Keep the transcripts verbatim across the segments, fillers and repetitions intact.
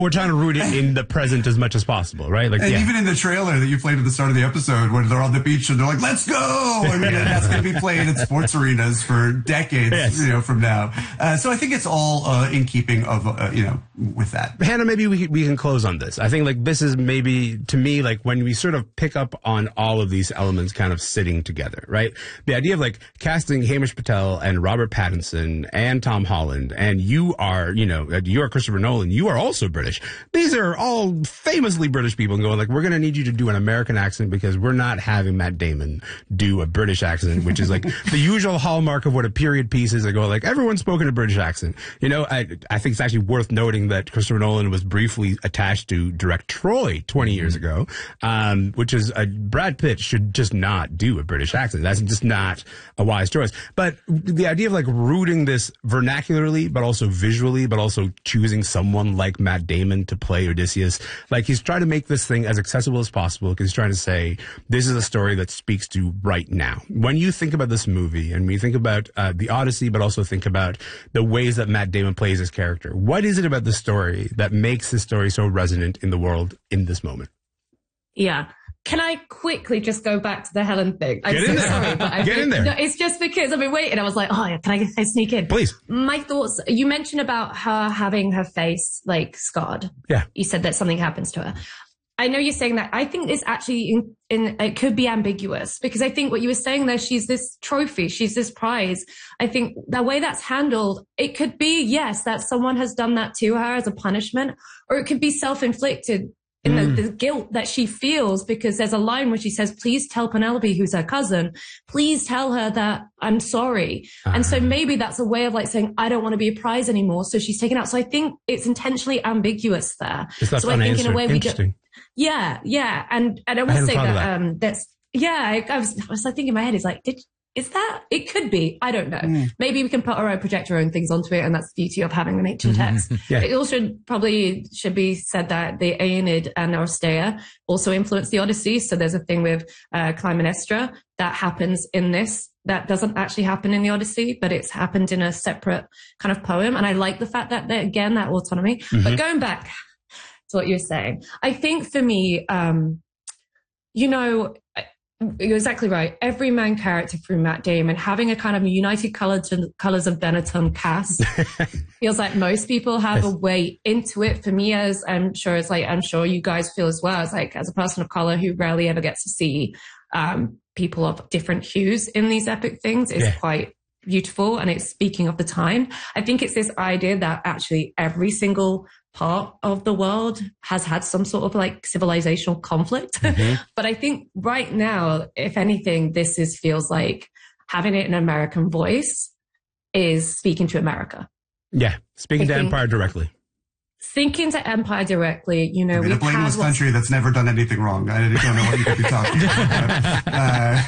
We're trying to root it in the present as much as possible, right? Like, and yeah. even in the trailer that you played at the start of the episode, when they're on the beach and they're like, "Let's go!" I mean, that's going to be played in sports arenas for decades, yes. you know, from now. Uh, so I think it's all uh, in keeping of, uh, you know, with that. Hannah, maybe we we can close on this. I think like this is maybe to me like when we sort of pick up on all of these elements kind of sitting together, right? The idea of like casting Hamish Patel and Robert Pattinson and Tom Holland, and you are, you know, you are Christopher Nolan. You are also British. These are all famously British people and going like, we're going to need you to do an American accent because we're not having Matt Damon do a British accent, which is like the usual hallmark of what a period piece is. I go like, everyone's spoken a British accent. You know, I, I think it's actually worth noting that Christopher Nolan was briefly attached to direct Troy twenty years ago, um, which is a, Brad Pitt should just not do a British accent. That's just not a wise choice. But the idea of like rooting this vernacularly, but also visually, but also choosing someone like Matt Damon to play Odysseus. Like he's trying to make this thing as accessible as possible because he's trying to say this is a story that speaks to right now. When you think about this movie and we think about uh, the Odyssey, but also think about the ways that Matt Damon plays his character, what is it about the story that makes this story so resonant in the world in this moment? Yeah. Can I quickly just go back to the Helen thing? I'm Get so in there. sorry, but I Get think, in there. No, it's just because I've been waiting. I was like, oh, can I, can I sneak in? Please. My thoughts, you mentioned about her having her face like scarred. Yeah. You said that something happens to her. I know you're saying that. I think it's actually in, in, it could be ambiguous because I think what you were saying there, she's this trophy, she's this prize. I think the way that's handled, it could be, yes, that someone has done that to her as a punishment, or it could be self-inflicted. In the, mm. the guilt that she feels because there's a line where she says, please tell Penelope, who's her cousin, please tell her that I'm sorry. Uh-huh. And so maybe that's a way of like saying, I don't want to be a prize anymore. So she's taken out. So I think it's intentionally ambiguous there. It's so I think in a way we get, yeah, yeah. And, and I will I say that, that, um, that's, yeah, I, I was, I was like thinking in my head, is like, did, is that, it could be, I don't know. Mm. Maybe we can put our own, project our own things onto it. And that's the beauty of having an ancient text. yeah. It also probably should be said that the Aeneid and Oresteia also influenced the Odyssey. So there's a thing with, uh, Clytemnestra that happens in this that doesn't actually happen in the Odyssey, but it's happened in a separate kind of poem. And I like the fact that, that again, that autonomy, mm-hmm. but going back to what you're saying, I think for me, um, you know, you're exactly right. Every main character through Matt Damon having a kind of United Colors Colors of Benetton cast feels like most people have yes. a way into it. For me, as I'm sure it's like I'm sure you guys feel as well. It's like as a person of color who rarely ever gets to see um, people of different hues in these epic things is yeah. quite beautiful, and it's speaking of the time. I think it's this idea that actually every single part of the world has had some sort of like civilizational conflict. Mm-hmm. But I think right now, if anything, this is feels like having it in an American voice is speaking to America. Yeah, speaking I to think, Empire directly. Speaking to Empire directly, you know, I mean, a blameless country that's never done anything wrong. I don't know what you could be talking about. uh,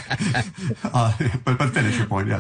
uh, but, but finish your point, yeah.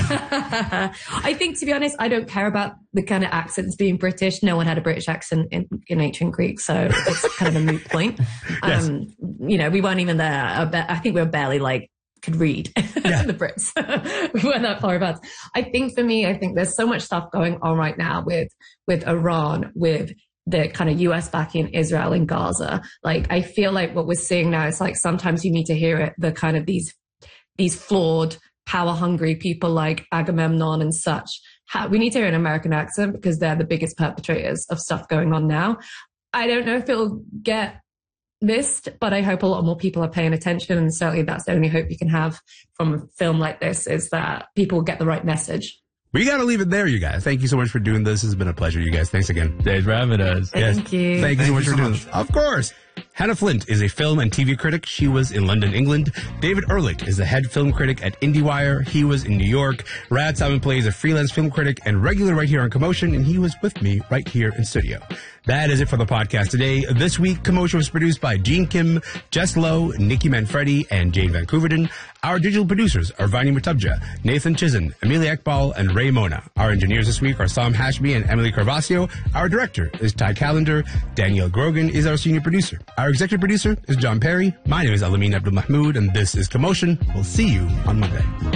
yeah. I think, to be honest, I don't care about the kind of accents being British. No one had a British accent in, in ancient Greek, so it's kind of a moot point. yes. Um, you know, we weren't even there. I think we were barely like, could read yeah. the Brits. We weren't that far about. I think for me, I think there's so much stuff going on right now with, with Iran, with the kind of U S backing Israel and Gaza. Like, I feel like what we're seeing now is like, sometimes you need to hear it, the kind of these, these flawed, power hungry people like Agamemnon and such. How, we need to hear an American accent because they're the biggest perpetrators of stuff going on now. I don't know if it'll get missed, but I hope a lot more people are paying attention. And certainly that's the only hope you can have from a film like this, is that people get the right message. We got to leave it there, you guys. Thank you so much for doing this. It's been a pleasure, you guys. Thanks again. Thanks for having us. Thank yes. you. Thank you so Thank much you for so doing much. this. Of course. Hannah Flint is a film and T V critic. She was in London, England. David Ehrlich is the head film critic at IndieWire. He was in New York. Rad Simon plays a freelance film critic and regular right here on Commotion, and he was with me right here in studio. That is it for the podcast today. This week, Commotion was produced by Gene Kim, Jess Lowe, Nikki Manfredi, and Jane Van Couverden. Our digital producers are Vani Mutubja, Nathan Chizen, Amelia Ekbal, and Ray Mona. Our engineers this week are Sam Hashmi and Emily Carvasio. Our director is Ty Callender. Danielle Grogan is our senior producer. Our executive producer is John Perry. My name is Alamin Abdul Mahmood, and this is Commotion. We'll see you on Monday.